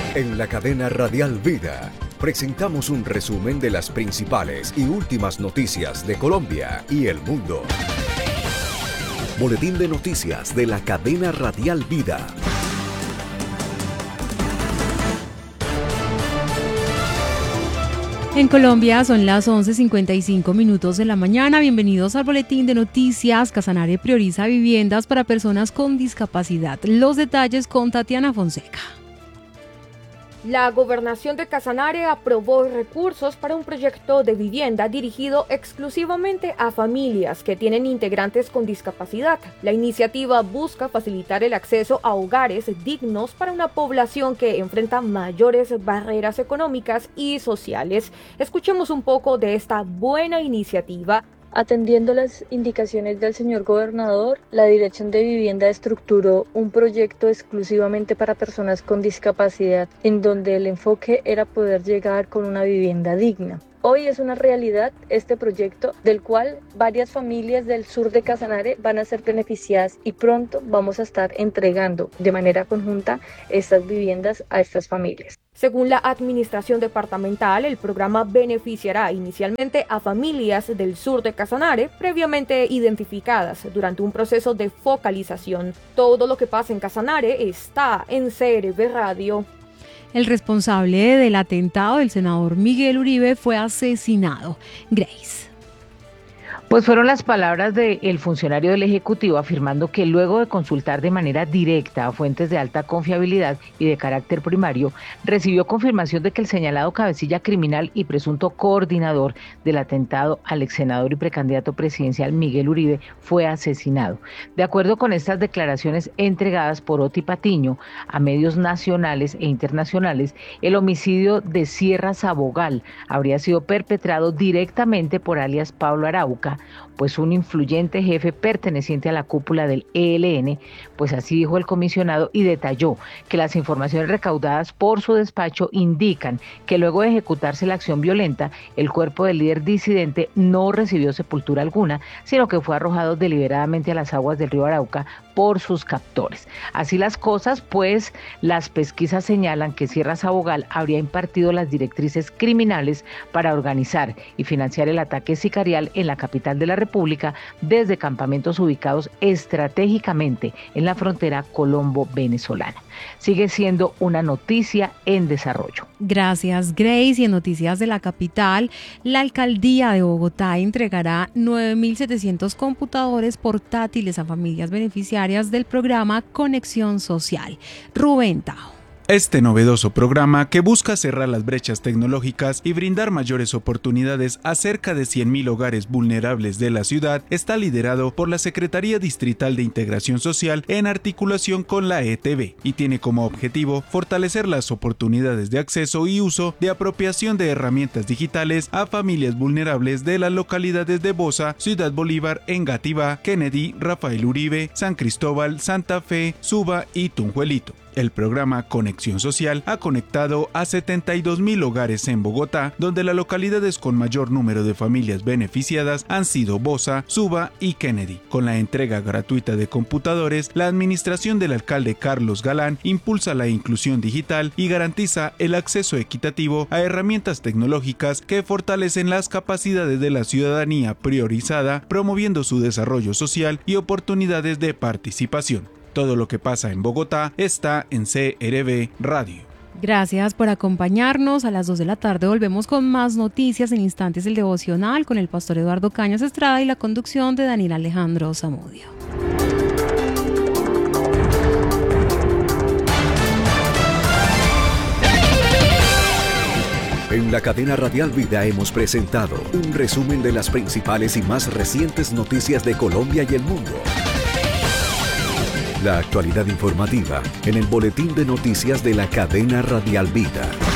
En la cadena Radial Vida presentamos un resumen de las principales y últimas noticias de Colombia y el mundo. Boletín de noticias de la cadena Radial Vida. En Colombia son las 11:55 de la mañana. Bienvenidos al Boletín de Noticias. Casanare prioriza viviendas para personas con discapacidad. Los detalles con Tatiana Fonseca. La gobernación de Casanare aprobó recursos para un proyecto de vivienda dirigido exclusivamente a familias que tienen integrantes con discapacidad. La iniciativa busca facilitar el acceso a hogares dignos para una población que enfrenta mayores barreras económicas y sociales. Escuchemos un poco de esta buena iniciativa. Atendiendo las indicaciones del señor gobernador, la Dirección de Vivienda estructuró un proyecto exclusivamente para personas con discapacidad, en donde el enfoque era poder llegar con una vivienda digna. Hoy es una realidad este proyecto, del cual varias familias del sur de Casanare van a ser beneficiadas y pronto vamos a estar entregando de manera conjunta estas viviendas a estas familias. Según la administración departamental, el programa beneficiará inicialmente a familias del sur de Casanare, previamente identificadas durante un proceso de focalización. Todo lo que pasa en Casanare está en CRB Radio. El responsable del atentado del senador Miguel Uribe fue asesinado. Grace. Pues fueron las palabras del funcionario del Ejecutivo afirmando que luego de consultar de manera directa a fuentes de alta confiabilidad y de carácter primario, recibió confirmación de que el señalado cabecilla criminal y presunto coordinador del atentado al ex senador y precandidato presidencial Miguel Uribe fue asesinado. De acuerdo con estas declaraciones entregadas por Oti Patiño a medios nacionales e internacionales, el homicidio de Sierra Sabogal habría sido perpetrado directamente por alias Pablo Arauca, pues un influyente jefe perteneciente a la cúpula del ELN, pues así dijo el comisionado y detalló que las informaciones recaudadas por su despacho indican que luego de ejecutarse la acción violenta, el cuerpo del líder disidente no recibió sepultura alguna, sino que fue arrojado deliberadamente a las aguas del río Arauca por sus captores. Así las cosas, pues las pesquisas señalan que Sierra Sabogal habría impartido las directrices criminales para organizar y financiar el ataque sicarial en la capital de la República desde campamentos ubicados estratégicamente en la frontera colombo-venezolana. Sigue siendo una noticia en desarrollo. Gracias, Grace. Y en noticias de la capital, la alcaldía de Bogotá entregará 9.700 computadores portátiles a familias beneficiarias del programa Conexión Social. Rubén Tajo. Este novedoso programa, que busca cerrar las brechas tecnológicas y brindar mayores oportunidades a cerca de 100.000 hogares vulnerables de la ciudad, está liderado por la Secretaría Distrital de Integración Social en articulación con la ETV y tiene como objetivo fortalecer las oportunidades de acceso y uso de apropiación de herramientas digitales a familias vulnerables de las localidades de Bosa, Ciudad Bolívar, Engativá, Kennedy, Rafael Uribe, San Cristóbal, Santa Fe, Suba y Tunjuelito. El programa Conexión Social ha conectado a 72.000 hogares en Bogotá, donde las localidades con mayor número de familias beneficiadas han sido Bosa, Suba y Kennedy. Con la entrega gratuita de computadores, la administración del alcalde Carlos Galán impulsa la inclusión digital y garantiza el acceso equitativo a herramientas tecnológicas que fortalecen las capacidades de la ciudadanía priorizada, promoviendo su desarrollo social y oportunidades de participación. Todo lo que pasa en Bogotá está en CRB Radio. Gracias por acompañarnos. A las 2 de la tarde volvemos con más noticias. En instantes el devocional con el pastor Eduardo Cañas Estrada y la conducción de Daniel Alejandro Zamudio. En la cadena Radial Vida hemos presentado un resumen de las principales y más recientes noticias de Colombia y el mundo. La actualidad informativa en el Boletín de Noticias de la cadena Radial Vida.